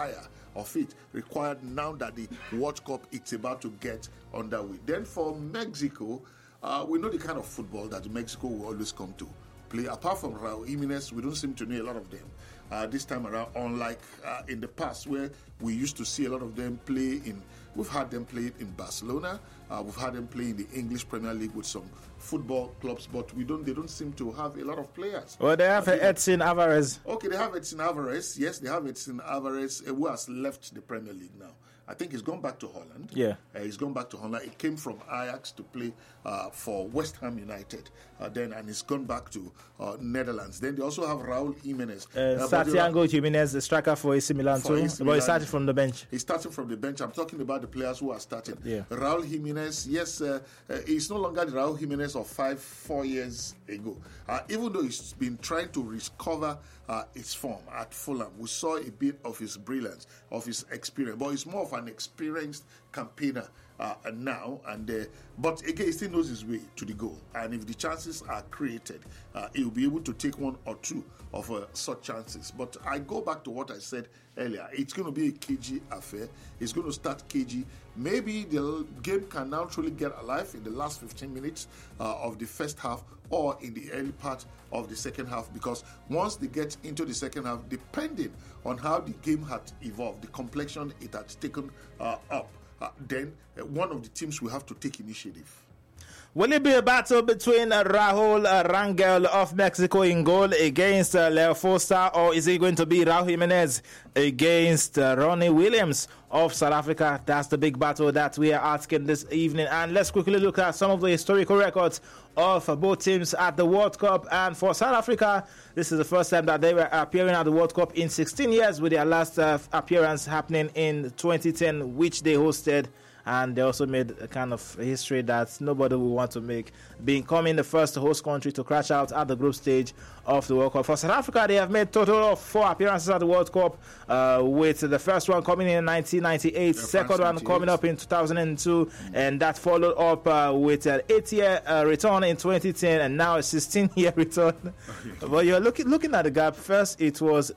fire of it required now that the World Cup it's about to get underway. Then for Mexico, we know the kind of football that Mexico will always come to play. Apart from Raul Jimenez, we don't seem to know a lot of them this time around, unlike in the past where we used to see a lot of them play in. We've had them play in Barcelona. We've had them play in the English Premier League with some football clubs, but they don't seem to have a lot of players. Well, they have Edson Alvarez. Okay, they have Edson Alvarez. Yes, they have Edson Alvarez, who has left the Premier League now. I think he's gone back to Holland. Yeah. He's gone back to Holland. He came from Ajax to play for West Ham United and he's gone back to Netherlands. Then they also have Raul Jimenez. Santiago Jimenez, the striker for AC Milan too. But he started from the bench. He's starting from the bench. I'm talking about the players who are starting. Yeah. Raul Jimenez, yes, he's no longer the Raul Jimenez of 4 years ago. Even though he's been trying to recover his form at Fulham, we saw a bit of his brilliance, of his experience. But he's more of an experienced campaigner now, but again, he still knows his way to the goal. And if the chances are created, he will be able to take one or two of such chances. But I go back to what I said earlier. It's going to be a cagey affair. It's going to start cagey. Maybe the game can now truly get alive in the last 15 minutes of the first half or in the early part of the second half, because once they get into the second half, depending on how the game had evolved, the complexion it had taken up, then one of the teams will have to take initiative. Will it be a battle between Raul Rangel of Mexico in goal against Leo Foster, or is it going to be Raul Jimenez against Ronnie Williams of South Africa? That's the big battle that we are asking this evening. And let's quickly look at some of the historical records of both teams at the World Cup. And for South Africa, this is the first time that they were appearing at the World Cup in 16 years, with their last appearance happening in 2010, which they hosted. And they also made a kind of history that nobody will want to make, becoming the first host country to crash out at the group stage of the World Cup. For South Africa, they have made a total of 4 appearances at the World Cup, with the first one coming in 1998, second one coming up in 2002, and that followed up with an 8-year return in 2010, and now a 16-year return. But you're looking at the gap. First, it was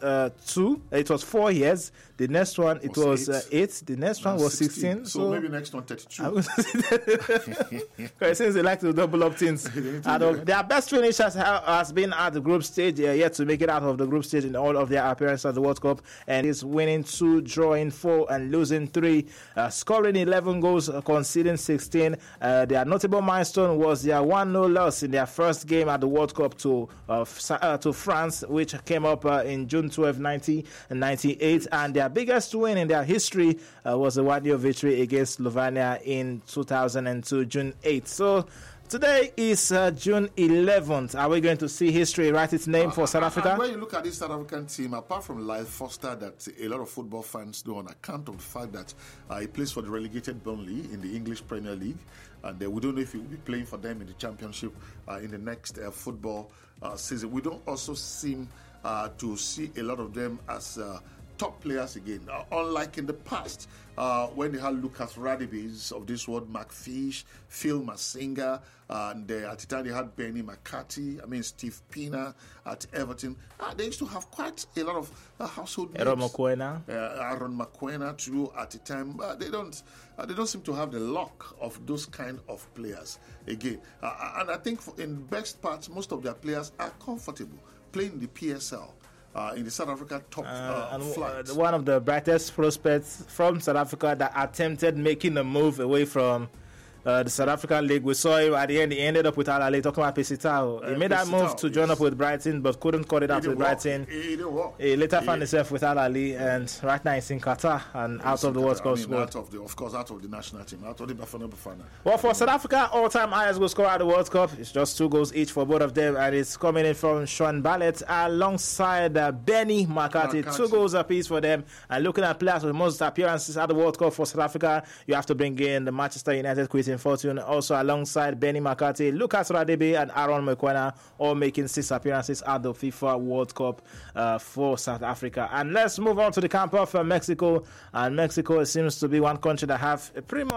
4 years. The next one, it was 8. The next one was 16. So maybe next one 32. Since they like to double up things. Their best finish has been at the group stage. They are yet to make it out of the group stage in all of their appearances at the World Cup, and is winning 2, drawing 4, and losing 3, scoring 11 goals, conceding 16. Their notable milestone was their 1-0 loss in their first game at the World Cup to France, which came up in June 12, 1998, and their biggest win in their history was a 1-0 victory against Slovenia in 2002, June 8th. So today is June 11th. Are we going to see history write its name for South Africa? When you look at this South African team, apart from Lyle Foster, that a lot of football fans know on account of the fact that he plays for the relegated Burnley in the English Premier League, and we don't know if he will be playing for them in the Championship in the next football season. We don't also seem to see a lot of them as top players again, unlike in the past when they had Lucas Radebe of this world, Mark Fish, Phil Masinga, and at the time they had Benny McCarthy, Steve Pina at Everton. They used to have quite a lot of household names. Aaron Mokoena too at the time. They don't seem to have the luck of those kind of players again. And I think in best parts, most of their players are comfortable playing in the PSL. In the South Africa top flight. One of the brightest prospects from South Africa that attempted making a move away from the South African League. We saw him at the end. He ended up with Al Ahly, talking about Pisitao. He made that move to join up with Brighton, but couldn't cut it out with Brighton. He didn't work. He later found himself with Al Ahly, and right now he's in Qatar and out of the World Cup squad. Out of the national team, out of the Bafana Bafana. Well, for South Africa, all-time highest goal scorer at the World Cup. It's just 2 goals each for both of them, and it's coming in from Sean Bartlett alongside Benny McCarthy. 2 goals apiece for them. And looking at players with most appearances at the World Cup for South Africa, you have to bring in the Manchester United Quinton Fortune, also alongside Benny McCarthy, Lucas Radebe, and Aaron Mokoena, all making 6 appearances at the FIFA World Cup for South Africa. And let's move on to the camp of Mexico. And Mexico seems to be one country that have pretty much